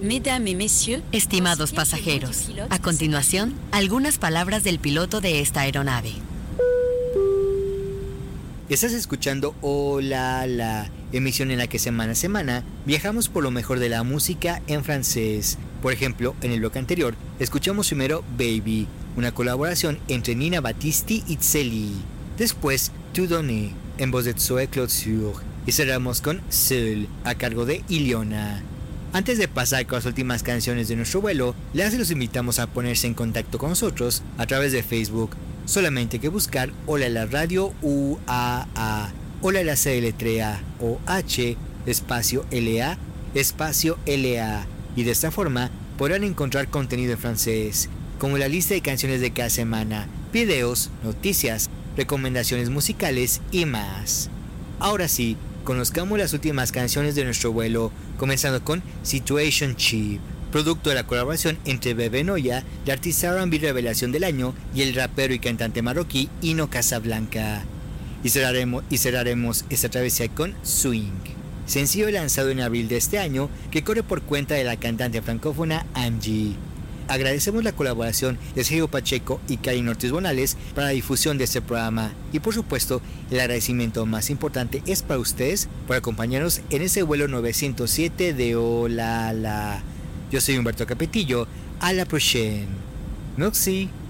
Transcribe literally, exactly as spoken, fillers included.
Mesdames et messieurs, estimados pasajeros, a continuación, algunas palabras del piloto de esta aeronave. Estás escuchando Hola La, emisión en la que semana a semana viajamos por lo mejor de la música en francés. Por ejemplo, en el bloque anterior, escuchamos primero Baby, una colaboración entre Nina Battisti y Célie. Después, Tout Donner, en voz de Zoé Cloture. Y cerramos con Seul, a cargo de Iliona. Antes de pasar con las últimas canciones de nuestro vuelo, les los invitamos a ponerse en contacto con nosotros a través de Facebook. Solamente hay que buscar Hola La Radio U A A. Hola La se deletrea O H espacio L A espacio L A. Y de esta forma podrán encontrar contenido en francés, como la lista de canciones de cada semana, videos, noticias, recomendaciones musicales y más. Ahora sí, conozcamos las últimas canciones de nuestro vuelo, comenzando con Situationship, producto de la colaboración entre Bebe Noya, la artista R and B revelación del año, y el rapero y cantante marroquí Ino Casablanca. Y cerraremos, y cerraremos esta travesía con Swing, sencillo lanzado en abril de este año que corre por cuenta de la cantante francófona Angie. Agradecemos la colaboración de Sergio Pacheco y Karin Ortiz Bonales para la difusión de este programa, y por supuesto el agradecimiento más importante es para ustedes por acompañarnos en ese vuelo novecientos siete de Hola La. Yo soy Humberto Capetillo, a la prochaine. Merci.